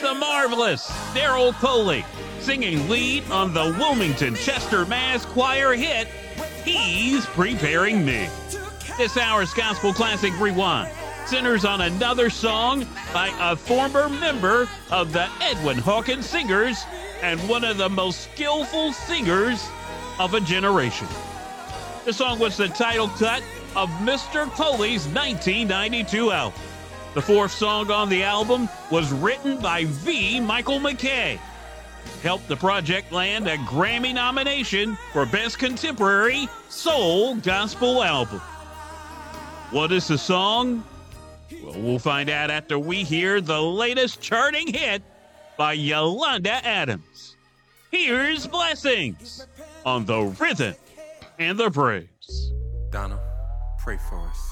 the marvelous Daryl Coley, singing lead on the Wilmington Chester Mass Choir hit, He's Preparing Me. This hour's Gospel Classic Rewind centers on another song by a former member of the Edwin Hawkins Singers and one of the most skillful singers of a generation. The song was the title cut of Mr. Coley's 1992 album. The fourth song on the album was written by V. Michael McKay. Helped the project land a Grammy nomination for Best Contemporary Soul Gospel Album. What is the song? Well, we'll find out after we hear the latest charting hit by Yolanda Adams. Here's Blessings on the Rhythm and the Praise. Donna, pray for us.